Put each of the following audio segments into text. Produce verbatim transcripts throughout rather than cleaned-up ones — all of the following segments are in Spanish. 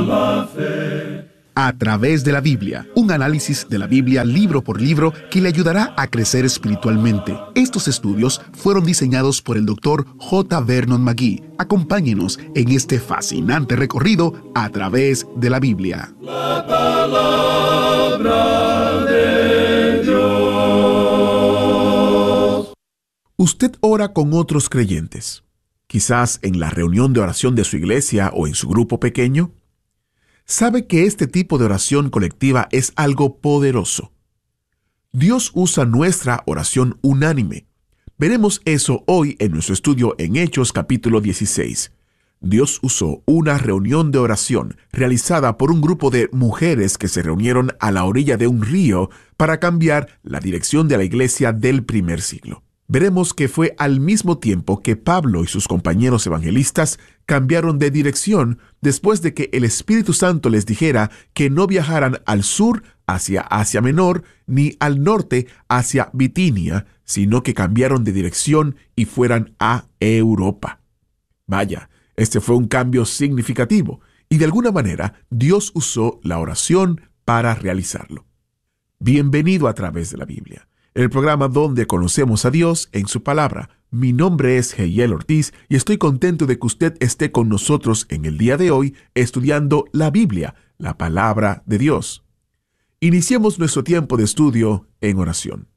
la fe. A través de la Biblia, un análisis de la Biblia libro por libro que le ayudará a crecer espiritualmente. Estos estudios fueron diseñados por el doctor J. Vernon McGee. Acompáñenos en este fascinante recorrido a través de la Biblia. La palabra de Dios. Usted ora con otros creyentes, quizás en la reunión de oración de su iglesia o en su grupo pequeño. Sabe que este tipo de oración colectiva es algo poderoso. Dios usa nuestra oración unánime. Veremos eso hoy en nuestro estudio en Hechos capítulo dieciséis. Dios usó una reunión de oración realizada por un grupo de mujeres que se reunieron a la orilla de un río para cambiar la dirección de la iglesia del primer siglo. Veremos que fue al mismo tiempo que Pablo y sus compañeros evangelistas cambiaron de dirección después de que el Espíritu Santo les dijera que no viajaran al sur hacia Asia Menor ni al norte hacia Bitinia, sino que cambiaron de dirección y fueran a Europa. Vaya, este fue un cambio significativo y de alguna manera Dios usó la oración para realizarlo. Bienvenido a través de la Biblia, el programa donde conocemos a Dios en su palabra. Mi nombre es Heiel Ortiz y estoy contento de que usted esté con nosotros en el día de hoy estudiando la Biblia, la palabra de Dios. Iniciemos nuestro tiempo de estudio en oración.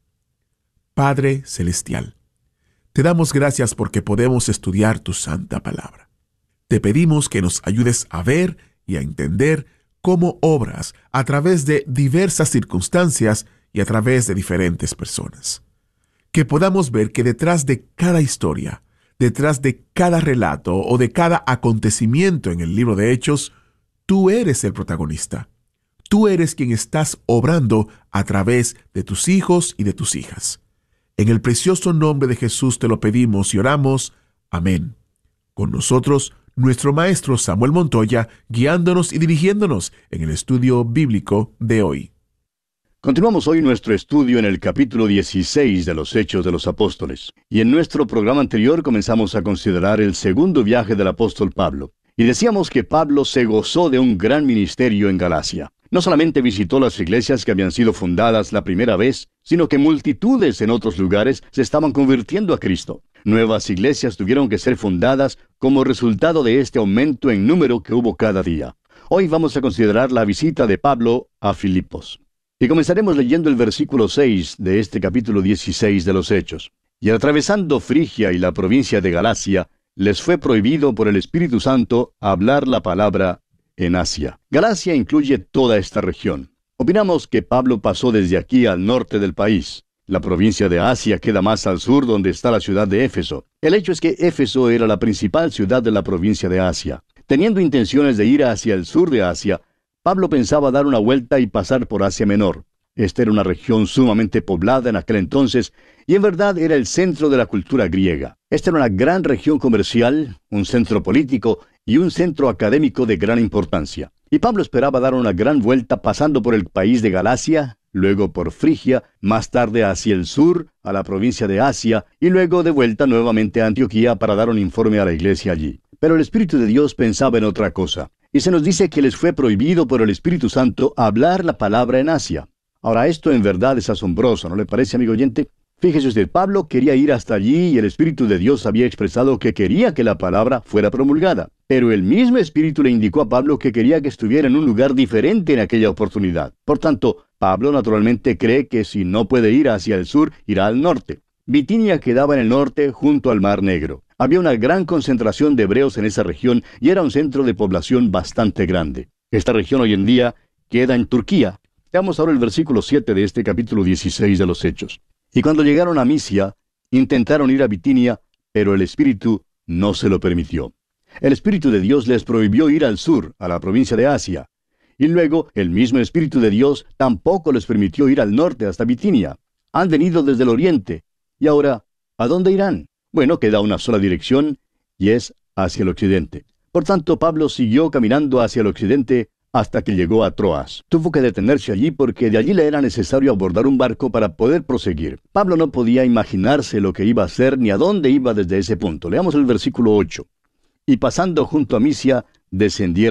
Padre Celestial, te damos gracias porque podemos estudiar tu santa palabra. Te pedimos que nos ayudes a ver y a entender cómo obras a través de diversas circunstancias y a través de diferentes personas. Que podamos ver que detrás de cada historia, detrás de cada relato o de cada acontecimiento en el libro de Hechos, tú eres el protagonista. Tú eres quien estás obrando a través de tus hijos y de tus hijas. En el precioso nombre de Jesús te lo pedimos y oramos. Amén. Con nosotros, nuestro maestro Samuel Montoya, guiándonos y dirigiéndonos en el estudio bíblico de hoy. Continuamos hoy nuestro estudio en el capítulo dieciséis de los Hechos de los Apóstoles. Y en nuestro programa anterior comenzamos a considerar el segundo viaje del apóstol Pablo. Y decíamos que Pablo se gozó de un gran ministerio en Galacia. No solamente visitó las iglesias que habían sido fundadas la primera vez, sino que multitudes en otros lugares se estaban convirtiendo a Cristo. Nuevas iglesias tuvieron que ser fundadas como resultado de este aumento en número que hubo cada día. Hoy vamos a considerar la visita de Pablo a Filipos. Y comenzaremos leyendo el versículo seis de este capítulo dieciséis de los Hechos. Y atravesando Frigia y la provincia de Galacia, les fue prohibido por el Espíritu Santo hablar la palabra en Asia. Galacia incluye toda esta región. Opinamos que Pablo pasó desde aquí al norte del país. La provincia de Asia queda más al sur, donde está la ciudad de Éfeso. El hecho es que Éfeso era la principal ciudad de la provincia de Asia. Teniendo intenciones de ir hacia el sur de Asia, Pablo pensaba dar una vuelta y pasar por Asia Menor. Esta era una región sumamente poblada en aquel entonces, y en verdad era el centro de la cultura griega. Esta era una gran región comercial, un centro político y un centro académico de gran importancia. Y Pablo esperaba dar una gran vuelta pasando por el país de Galacia, luego por Frigia, más tarde hacia el sur, a la provincia de Asia, y luego de vuelta nuevamente a Antioquía para dar un informe a la iglesia allí. Pero el Espíritu de Dios pensaba en otra cosa. Y se nos dice que les fue prohibido por el Espíritu Santo hablar la palabra en Asia. Ahora, esto en verdad es asombroso, ¿no le parece, amigo oyente? Fíjese usted, Pablo quería ir hasta allí y el Espíritu de Dios había expresado que quería que la palabra fuera promulgada. Pero el mismo Espíritu le indicó a Pablo que quería que estuviera en un lugar diferente en aquella oportunidad. Por tanto, Pablo naturalmente cree que si no puede ir hacia el sur, irá al norte. Bitinia quedaba en el norte, junto al Mar Negro. Había una gran concentración de hebreos en esa región y era un centro de población bastante grande. Esta región hoy en día queda en Turquía. Veamos ahora el versículo siete de este capítulo dieciséis de los Hechos. Y cuando llegaron a Misia, intentaron ir a Bitinia, pero el Espíritu no se lo permitió. El Espíritu de Dios les prohibió ir al sur, a la provincia de Asia. Y luego, el mismo Espíritu de Dios tampoco les permitió ir al norte hasta Bitinia. Han venido desde el oriente. Y ahora, ¿a dónde irán? Bueno, queda una sola dirección, y es hacia el occidente. Por tanto, Pablo siguió caminando hacia el occidente hasta que llegó a Troas. Tuvo que detenerse allí porque de allí le era necesario abordar un barco para poder proseguir. Pablo no podía imaginarse lo que iba a hacer ni a dónde iba desde ese punto. Leamos el versículo ocho. Y pasando junto a Misia, descendieron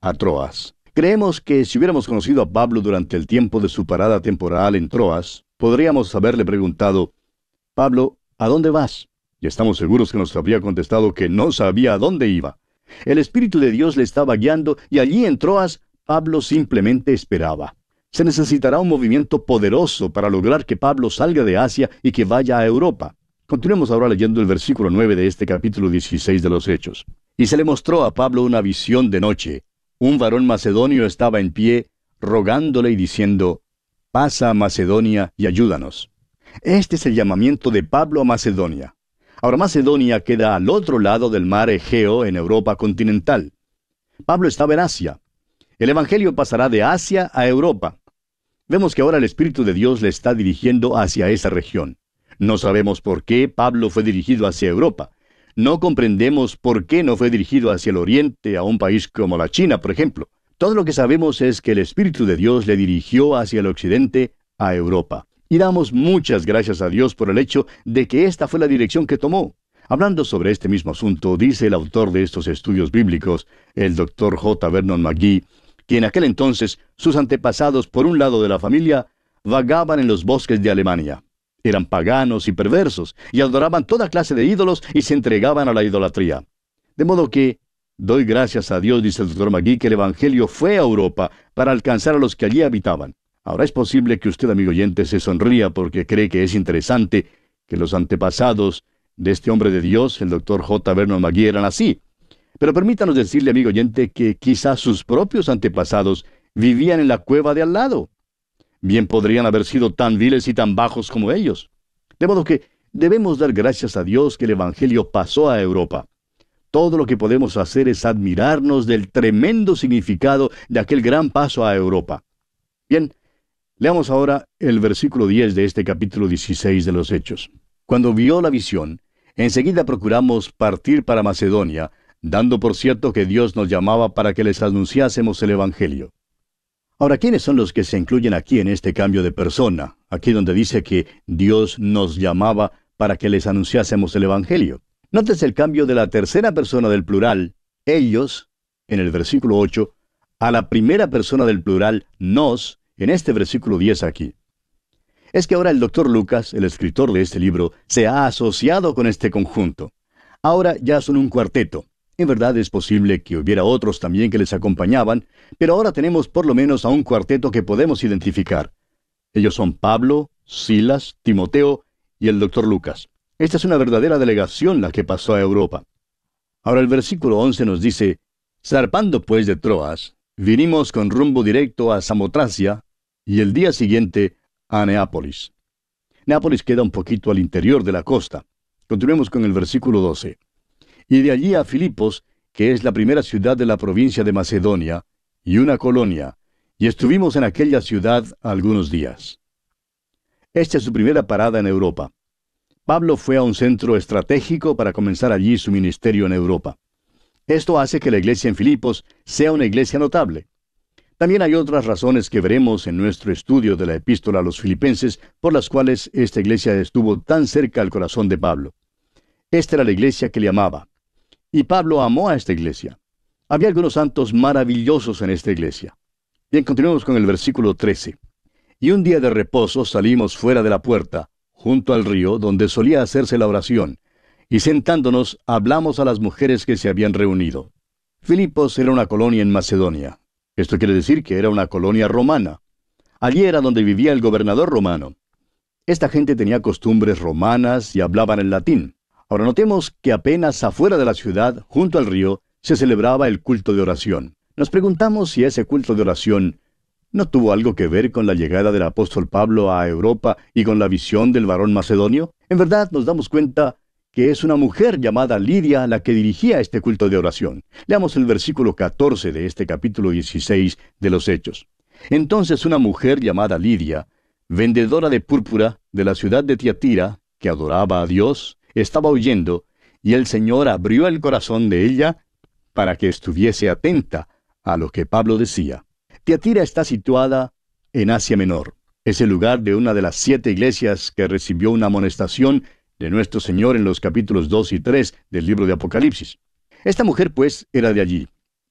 a Troas. Creemos que si hubiéramos conocido a Pablo durante el tiempo de su parada temporal en Troas, podríamos haberle preguntado, Pablo, ¿a dónde vas? Y estamos seguros que nos habría contestado que no sabía a dónde iba. El Espíritu de Dios le estaba guiando y allí en Troas, Pablo simplemente esperaba. Se necesitará un movimiento poderoso para lograr que Pablo salga de Asia y que vaya a Europa. Continuemos ahora leyendo el versículo nueve de este capítulo dieciséis de los Hechos. Y se le mostró a Pablo una visión de noche. Un varón macedonio estaba en pie, rogándole y diciendo, pasa a Macedonia y ayúdanos. Este es el llamamiento de Pablo a Macedonia. Ahora Macedonia queda al otro lado del mar Egeo en Europa continental. Pablo estaba en Asia. El Evangelio pasará de Asia a Europa. Vemos que ahora el Espíritu de Dios le está dirigiendo hacia esa región. No sabemos por qué Pablo fue dirigido hacia Europa. No comprendemos por qué no fue dirigido hacia el oriente, a un país como la China, por ejemplo. Todo lo que sabemos es que el Espíritu de Dios le dirigió hacia el occidente, a Europa. Y damos muchas gracias a Dios por el hecho de que esta fue la dirección que tomó. Hablando sobre este mismo asunto, dice el autor de estos estudios bíblicos, el doctor J. Vernon McGee, que en aquel entonces sus antepasados por un lado de la familia vagaban en los bosques de Alemania. Eran paganos y perversos, y adoraban toda clase de ídolos y se entregaban a la idolatría. De modo que, doy gracias a Dios, dice el doctor McGee, que el Evangelio fue a Europa para alcanzar a los que allí habitaban. Ahora es posible que usted, amigo oyente, se sonría porque cree que es interesante que los antepasados de este hombre de Dios, el doctor J. Vernon McGee, eran así. Pero permítanos decirle, amigo oyente, que quizás sus propios antepasados vivían en la cueva de al lado. Bien podrían haber sido tan viles y tan bajos como ellos. De modo que debemos dar gracias a Dios que el Evangelio pasó a Europa. Todo lo que podemos hacer es admirarnos del tremendo significado de aquel gran paso a Europa. Bien, leamos ahora el versículo diez de este capítulo dieciséis de los Hechos. Cuando vio la visión, enseguida procuramos partir para Macedonia, dando por cierto que Dios nos llamaba para que les anunciásemos el Evangelio. Ahora, ¿quiénes son los que se incluyen aquí en este cambio de persona? Aquí donde dice que Dios nos llamaba para que les anunciásemos el Evangelio. Nótese el cambio de la tercera persona del plural, ellos, en el versículo ocho, a la primera persona del plural, nos, en este versículo diez aquí. Es que ahora el doctor Lucas, el escritor de este libro, se ha asociado con este conjunto. Ahora ya son un cuarteto. En verdad es posible que hubiera otros también que les acompañaban, pero ahora tenemos por lo menos a un cuarteto que podemos identificar. Ellos son Pablo, Silas, Timoteo y el doctor Lucas. Esta es una verdadera delegación la que pasó a Europa. Ahora el versículo once nos dice, zarpando pues de Troas, vinimos con rumbo directo a Samotracia y el día siguiente a Neápolis. Neápolis queda un poquito al interior de la costa. Continuemos con el versículo doce. Y de allí a Filipos, que es la primera ciudad de la provincia de Macedonia, y una colonia, y estuvimos en aquella ciudad algunos días. Esta es su primera parada en Europa. Pablo fue a un centro estratégico para comenzar allí su ministerio en Europa. Esto hace que la iglesia en Filipos sea una iglesia notable. También hay otras razones que veremos en nuestro estudio de la epístola a los filipenses por las cuales esta iglesia estuvo tan cerca al corazón de Pablo. Esta era la iglesia que le amaba. Y Pablo amó a esta iglesia. Había algunos santos maravillosos en esta iglesia. Bien, continuemos con el versículo trece. Y un día de reposo salimos fuera de la puerta, junto al río, donde solía hacerse la oración, y sentándonos hablamos a las mujeres que se habían reunido. Filipos era una colonia en Macedonia. Esto quiere decir que era una colonia romana. Allí era donde vivía el gobernador romano. Esta gente tenía costumbres romanas y hablaban en latín. Ahora notemos que apenas afuera de la ciudad, junto al río, se celebraba el culto de oración. Nos preguntamos si ese culto de oración no tuvo algo que ver con la llegada del apóstol Pablo a Europa y con la visión del varón macedonio. En verdad nos damos cuenta que es una mujer llamada Lidia la que dirigía este culto de oración. Leamos el versículo catorce de este capítulo dieciséis de los Hechos. Entonces una mujer llamada Lidia, vendedora de púrpura de la ciudad de Tiatira, que adoraba a Dios, estaba oyendo, y el Señor abrió el corazón de ella para que estuviese atenta a lo que Pablo decía. Tiatira está situada en Asia Menor. Es el lugar de una de las siete iglesias que recibió una amonestación de nuestro Señor en los capítulos dos y tres del libro de Apocalipsis. Esta mujer, pues, era de allí.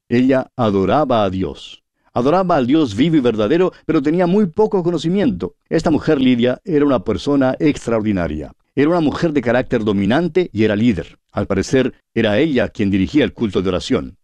Ella adoraba a Dios. Adoraba al Dios vivo y verdadero, pero tenía muy poco conocimiento. Esta mujer Lidia era una persona extraordinaria. Era una mujer de carácter dominante y era líder. Al parecer, era ella quien dirigía el culto de oración.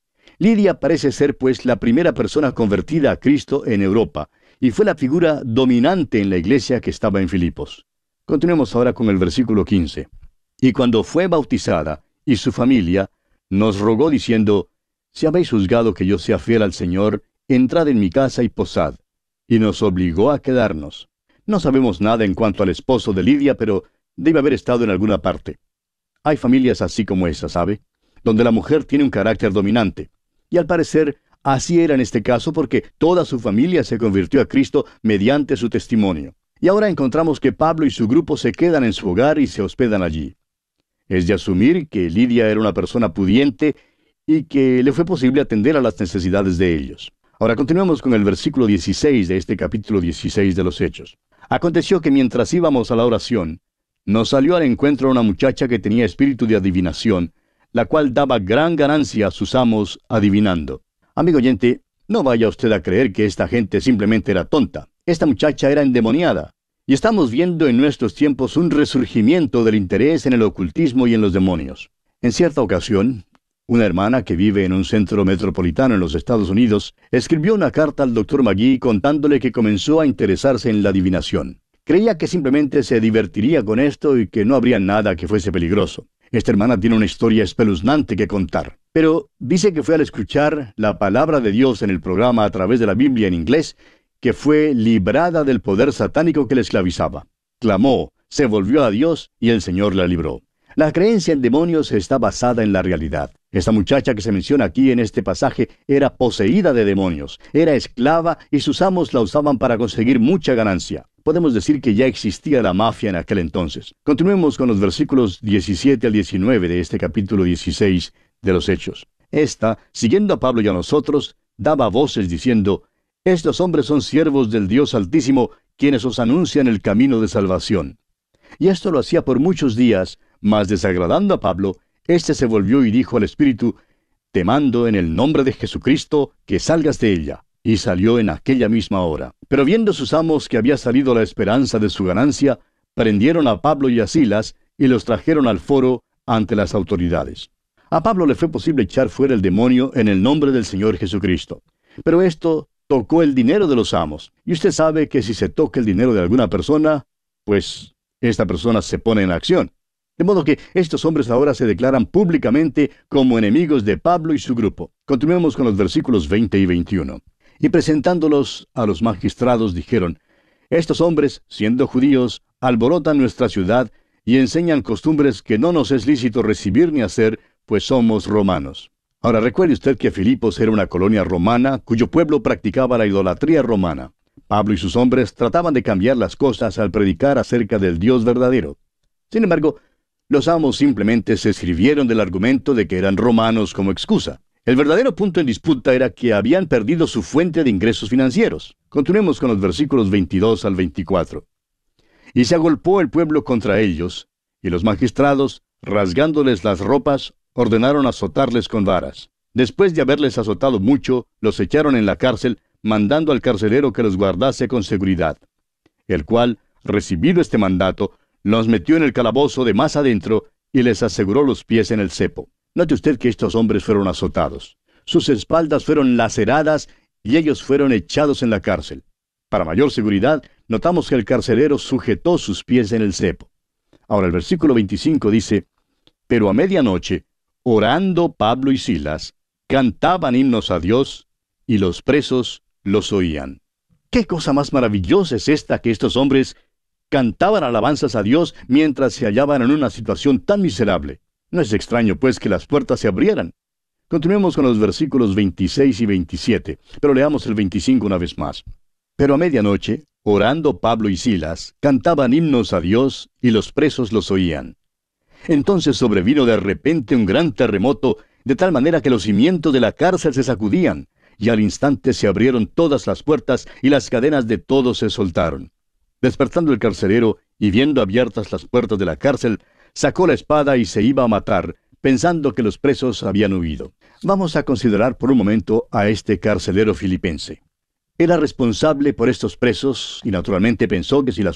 Lidia parece ser, pues, la primera persona convertida a Cristo en Europa, y fue la figura dominante en la iglesia que estaba en Filipos. Continuemos ahora con el versículo quince. Y cuando fue bautizada, y su familia, nos rogó diciendo, si habéis juzgado que yo sea fiel al Señor, entrad en mi casa y posad. Y nos obligó a quedarnos. No sabemos nada en cuanto al esposo de Lidia, pero debe haber estado en alguna parte. Hay familias así como esa, ¿sabe? Donde la mujer tiene un carácter dominante. Y al parecer, así era en este caso porque toda su familia se convirtió a Cristo mediante su testimonio. Y ahora encontramos que Pablo y su grupo se quedan en su hogar y se hospedan allí. Es de asumir que Lidia era una persona pudiente y que le fue posible atender a las necesidades de ellos. Ahora continuemos con el versículo dieciséis de este capítulo dieciséis de los Hechos. Aconteció que mientras íbamos a la oración, nos salió al encuentro una muchacha que tenía espíritu de adivinación, la cual daba gran ganancia a sus amos adivinando. Amigo oyente, no vaya usted a creer que esta gente simplemente era tonta. Esta muchacha era endemoniada. Y estamos viendo en nuestros tiempos un resurgimiento del interés en el ocultismo y en los demonios. En cierta ocasión, una hermana que vive en un centro metropolitano en los Estados Unidos escribió una carta al doctor McGee contándole que comenzó a interesarse en la adivinación. Creía que simplemente se divertiría con esto y que no habría nada que fuese peligroso. Esta hermana tiene una historia espeluznante que contar. Pero dice que fue al escuchar la palabra de Dios en el programa a través de la Biblia en inglés que fue librada del poder satánico que la esclavizaba. Clamó, se volvió a Dios y el Señor la libró. La creencia en demonios está basada en la realidad. Esta muchacha que se menciona aquí en este pasaje era poseída de demonios, era esclava y sus amos la usaban para conseguir mucha ganancia. Podemos decir que ya existía la mafia en aquel entonces. Continuemos con los versículos diecisiete al diecinueve de este capítulo dieciséis de los Hechos. Esta, siguiendo a Pablo y a nosotros, daba voces diciendo, estos hombres son siervos del Dios Altísimo, quienes os anuncian el camino de salvación. Y esto lo hacía por muchos días, mas desagradando a Pablo, éste se volvió y dijo al Espíritu, te mando en el nombre de Jesucristo que salgas de ella. Y salió en aquella misma hora. Pero viendo sus amos que había salido la esperanza de su ganancia, prendieron a Pablo y a Silas y los trajeron al foro ante las autoridades. A Pablo le fue posible echar fuera el demonio en el nombre del Señor Jesucristo. Pero esto tocó el dinero de los amos. Y usted sabe que si se toca el dinero de alguna persona, pues esta persona se pone en acción. De modo que estos hombres ahora se declaran públicamente como enemigos de Pablo y su grupo. Continuemos con los versículos veinte y veintiuno. Y presentándolos a los magistrados dijeron, estos hombres, siendo judíos, alborotan nuestra ciudad y enseñan costumbres que no nos es lícito recibir ni hacer, pues somos romanos. Ahora recuerde usted que Filipos era una colonia romana cuyo pueblo practicaba la idolatría romana. Pablo y sus hombres trataban de cambiar las cosas al predicar acerca del Dios verdadero. Sin embargo, los amos simplemente se sirvieron del argumento de que eran romanos como excusa. El verdadero punto en disputa era que habían perdido su fuente de ingresos financieros. Continuemos con los versículos veintidós al veinticuatro. Y se agolpó el pueblo contra ellos, y los magistrados, rasgándoles las ropas, ordenaron azotarles con varas. Después de haberles azotado mucho, los echaron en la cárcel, mandando al carcelero que los guardase con seguridad. El cual, recibido este mandato, los metió en el calabozo de más adentro y les aseguró los pies en el cepo. Note usted que estos hombres fueron azotados. Sus espaldas fueron laceradas y ellos fueron echados en la cárcel. Para mayor seguridad, notamos que el carcelero sujetó sus pies en el cepo. Ahora el versículo veinticinco dice, pero a medianoche, orando Pablo y Silas, cantaban himnos a Dios y los presos los oían. ¿Qué cosa más maravillosa es esta que estos hombres cantaban alabanzas a Dios mientras se hallaban en una situación tan miserable? No es extraño, pues, que las puertas se abrieran. Continuemos con los versículos veintiséis y veintisiete, pero leamos el veinticinco una vez más. Pero a medianoche, orando Pablo y Silas, cantaban himnos a Dios y los presos los oían. Entonces sobrevino de repente un gran terremoto, de tal manera que los cimientos de la cárcel se sacudían, y al instante se abrieron todas las puertas y las cadenas de todos se soltaron. Despertando el carcelero y viendo abiertas las puertas de la cárcel, sacó la espada y se iba a matar, pensando que los presos habían huido. Vamos a considerar por un momento a este carcelero filipense. Era responsable por estos presos y naturalmente pensó que si las